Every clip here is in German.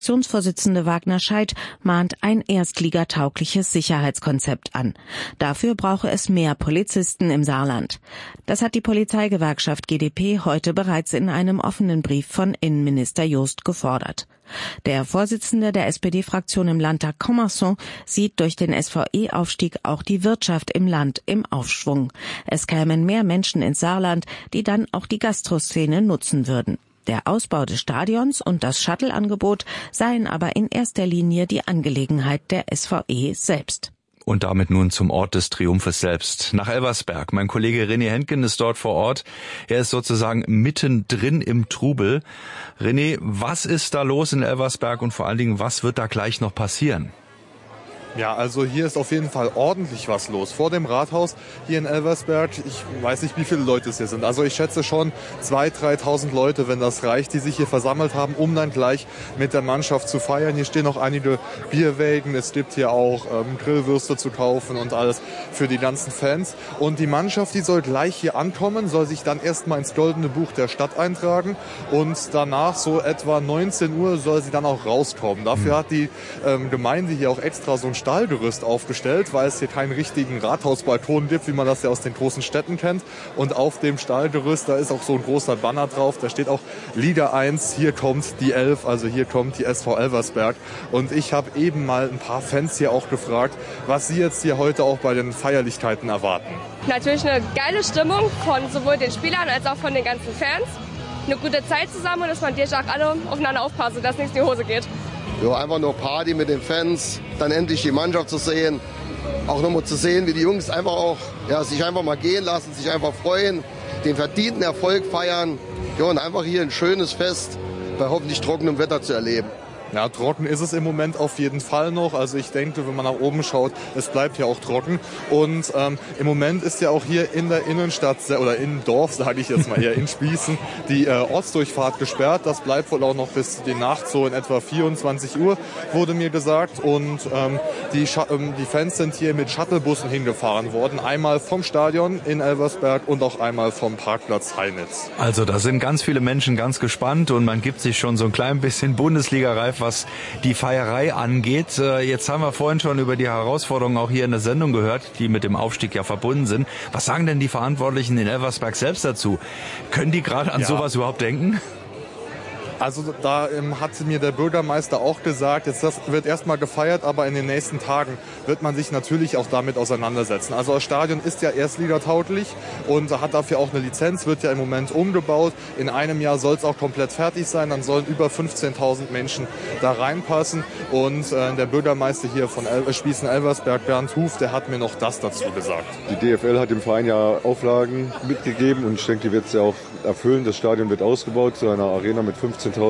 Fraktionsvorsitzende Wagner Scheidt mahnt ein erstligataugliches Sicherheitskonzept an. Dafür brauche es mehr Polizisten im Saarland. Das hat die Polizeigewerkschaft GdP heute bereits in einem offenen Brief von Innenminister Jost gefordert. Der Vorsitzende der SPD-Fraktion im Landtag Commerson sieht durch den SVE-Aufstieg auch die Wirtschaft im Land im Aufschwung. Es kämen mehr Menschen ins Saarland, die dann auch die Gastroszene nutzen würden. Der Ausbau des Stadions und das Shuttle-Angebot seien aber in erster Linie die Angelegenheit der SVE selbst. Und damit nun zum Ort des Triumphes selbst, nach Elversberg. Mein Kollege René Hentgen ist dort vor Ort. Er ist sozusagen mittendrin im Trubel. René, was ist da los in Elversberg und vor allen Dingen, was wird da gleich noch passieren? Ja, also hier ist auf jeden Fall ordentlich was los. Vor dem Rathaus hier in Elversberg, ich weiß nicht, wie viele Leute es hier sind. Also ich schätze schon 2.000, 3.000 Leute, wenn das reicht, die sich hier versammelt haben, um dann gleich mit der Mannschaft zu feiern. Hier stehen noch einige Bierwägen, es gibt hier auch Grillwürste zu kaufen und alles für die ganzen Fans. Und die Mannschaft, die soll gleich hier ankommen, soll sich dann erstmal ins Goldene Buch der Stadt eintragen und danach so etwa 19 Uhr soll sie dann auch rauskommen. Dafür hat die Gemeinde hier auch extra so ein Stahlgerüst aufgestellt, weil es hier keinen richtigen Rathausbalkon gibt, wie man das ja aus den großen Städten kennt. Und auf dem Stahlgerüst, da ist auch so ein großer Banner drauf, da steht auch Liga 1, hier kommt die 11, also hier kommt die SV Elversberg. Und ich habe eben mal ein paar Fans hier auch gefragt, was sie jetzt hier heute auch bei den Feierlichkeiten erwarten. Natürlich eine geile Stimmung von sowohl den Spielern als auch von den ganzen Fans. Eine gute Zeit zusammen und dass man natürlich auch alle aufeinander aufpassen, dass nichts in die Hose geht. Ja, einfach nur Party mit den Fans, dann endlich die Mannschaft zu sehen, auch nochmal zu sehen, wie die Jungs einfach auch sich einfach mal gehen lassen, sich einfach freuen, den verdienten Erfolg feiern, ja, und einfach hier ein schönes Fest bei hoffentlich trockenem Wetter zu erleben. Ja, trocken ist es im Moment auf jeden Fall noch. Also ich denke, wenn man nach oben schaut, es bleibt ja auch trocken. Und im Moment ist ja auch hier in der Innenstadt, oder im Dorf, sage ich jetzt mal eher, in Spießen, die Ortsdurchfahrt gesperrt. Das bleibt wohl auch noch bis die Nacht, so in etwa 24 Uhr, wurde mir gesagt. Und die Fans sind hier mit Shuttlebussen hingefahren worden. Einmal vom Stadion in Elversberg und auch einmal vom Parkplatz Heinitz. Also da sind ganz viele Menschen ganz gespannt und man gibt sich schon so ein klein bisschen Bundesliga-reif, was die Feierei angeht. Jetzt haben wir vorhin schon über die Herausforderungen auch hier in der Sendung gehört, die mit dem Aufstieg ja verbunden sind. Was sagen denn die Verantwortlichen in Elversberg selbst dazu? Können die gerade an sowas überhaupt denken? Also da hat mir der Bürgermeister auch gesagt, jetzt das wird erstmal gefeiert, aber in den nächsten Tagen wird man sich natürlich auch damit auseinandersetzen. Also das Stadion ist ja erstligatauglich und hat dafür auch eine Lizenz, wird ja im Moment umgebaut. In einem Jahr soll es auch komplett fertig sein, dann sollen über 15.000 Menschen da reinpassen. Und der Bürgermeister hier von Spießen-Elversberg, Bernd Huf, der hat mir noch das dazu gesagt. Die DFL hat dem Verein ja Auflagen mitgegeben und ich denke, die wird es ja auch erfüllen. Das Stadion wird ausgebaut zu einer Arena mit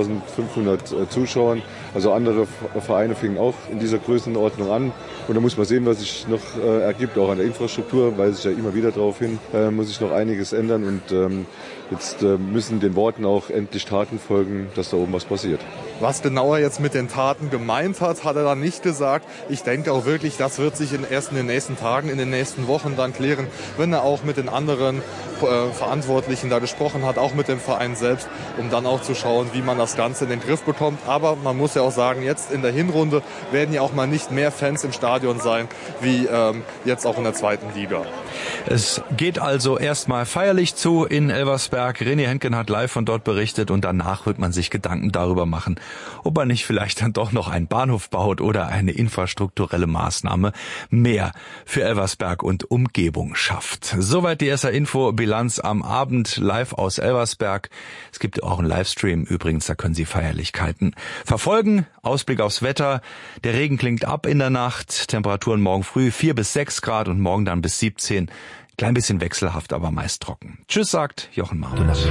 15.500 Zuschauern. Also andere Vereine fingen auch in dieser Größenordnung an. Und da muss man sehen, was sich noch ergibt, auch an der Infrastruktur, weise ich ja immer wieder darauf hin, muss sich noch einiges ändern. Und jetzt müssen den Worten auch endlich Taten folgen, dass da oben was passiert. Was genauer jetzt mit den Taten gemeint hat er dann nicht gesagt. Ich denke auch wirklich, das wird sich erst in den nächsten Tagen, in den nächsten Wochen dann klären, wenn er auch mit den anderen Verantwortlichen da gesprochen hat, auch mit dem Verein selbst, um dann auch zu schauen, wie man das Ganze in den Griff bekommt. Aber man muss ja auch sagen, jetzt in der Hinrunde werden ja auch mal nicht mehr Fans im Stadion sein, wie jetzt auch in der zweiten Liga. Es geht also erstmal feierlich zu in Elversberg. René Hentgen hat live von dort berichtet und danach wird man sich Gedanken darüber machen, ob man nicht vielleicht dann doch noch einen Bahnhof baut oder eine infrastrukturelle Maßnahme mehr für Elversberg und Umgebung schafft. Soweit die SR-Info-Bilanz am Abend live aus Elversberg. Es gibt auch einen Livestream übrigens, da können Sie Feierlichkeiten verfolgen. Ausblick aufs Wetter. Der Regen klingt ab in der Nacht. Temperaturen morgen früh 4 bis 6 Grad und morgen dann bis 17. Klein bisschen wechselhaft, aber meist trocken. Tschüss, sagt Jochen Marmut.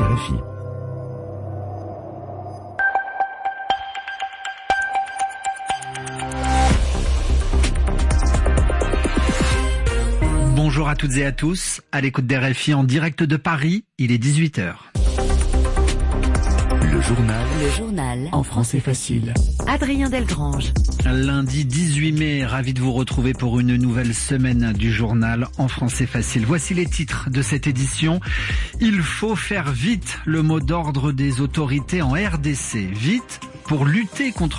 Bonjour à toutes et à tous, à l'écoute d'RFI en direct de Paris, il est 18h. Le journal en français facile. Adrien Delgrange. Lundi 18 mai, ravi de vous retrouver pour une nouvelle semaine du journal en français facile. Voici les titres de cette édition. Il faut faire vite, le mot d'ordre des autorités en RDC. Vite pour lutter contre